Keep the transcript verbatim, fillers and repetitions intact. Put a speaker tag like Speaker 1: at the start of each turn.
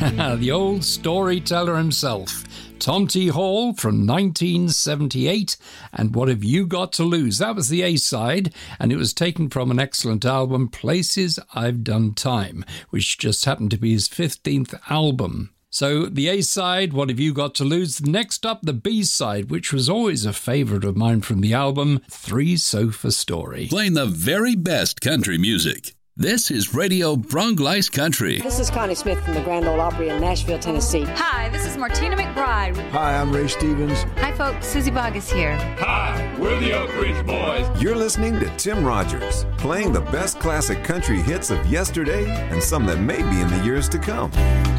Speaker 1: The old storyteller himself, Tom T. Hall from nineteen seventy-eight, and What Have You Got to Lose? That was the A-side, and it was taken from an excellent album, Places I've Done Time, which just happened to be his fifteenth album. So the A-side, What Have You Got to Lose? Next up, the B-side, which was always a favourite of mine from the album, Three Sofa Story.
Speaker 2: Playing the very best country music. This is Radio Bronglice Country.
Speaker 3: This is Connie Smith from the Grand Ole Opry in Nashville, Tennessee.
Speaker 4: Hi, this is Martina McBride.
Speaker 5: Hi, I'm Ray Stevens.
Speaker 4: Hi, folks. Susie Bogg is here.
Speaker 6: Hi, we're the Oak Ridge Boys.
Speaker 7: You're listening to Tim Rogers, playing the best classic country hits of yesterday and some that may be in the years to come.